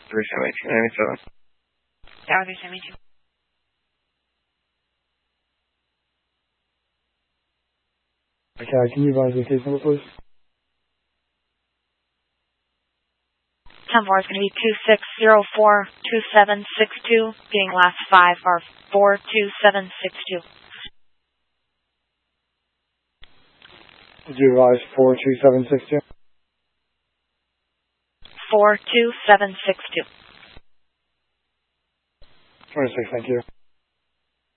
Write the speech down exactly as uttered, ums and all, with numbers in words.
three seven eight ninety-seven. Tower three seventy-two. Okay, can you advise the case number, please? ten four is going to be two six zero four two seven six two, being last five are four two seven six two. Did you advise four two seven six two? four two seven six two. twenty-six, thank you.